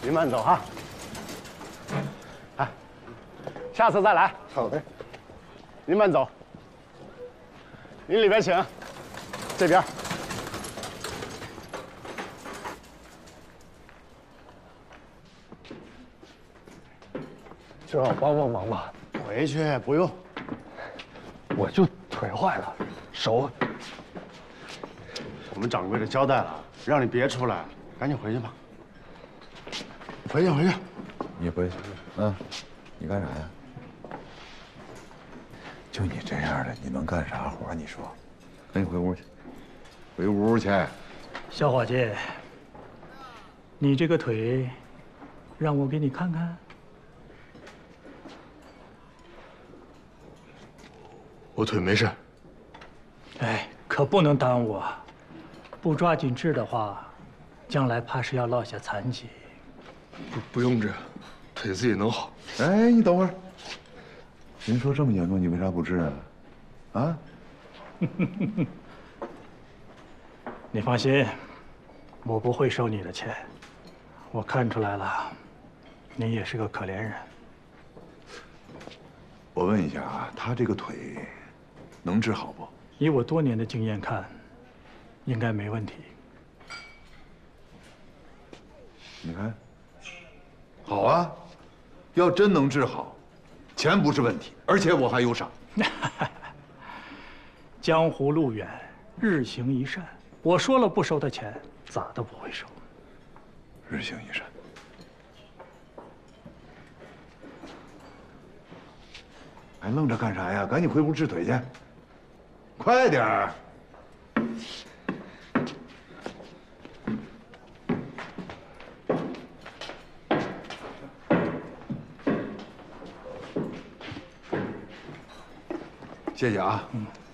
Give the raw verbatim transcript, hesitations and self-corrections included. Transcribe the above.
您慢走哈。哎，下次再来。 好的。 您慢走。您里边请。这边。 就让我帮帮忙吧。 回去不用。 我就腿坏了，手。 我们掌柜的交代了，让你别出来，赶紧回去吧。回去，回去。 你回去。嗯，你干啥呀？就你这样的，你能干啥活？你说，赶紧回屋去。回屋去。 小伙计，你这个腿，让我给你看看。 我腿没事。 哎，可不能耽误啊！不抓紧治的话，将来怕是要落下残疾。 不不用治，腿自己能好。 哎，你等会儿。人说这么严重，你为啥不治啊？啊？ 你放心，我不会收你的钱。我看出来了，你也是个可怜人。 我问一下啊，他这个腿能治好不？ 以我多年的经验看，应该没问题。 你看，好啊，要真能治好，钱不是问题，而且我还有赏。 江湖路远，日行一善。我说了不收他钱，咋都不会收。 日行一善。还愣着干啥呀？赶紧回屋治腿去！快点儿！谢谢啊。嗯。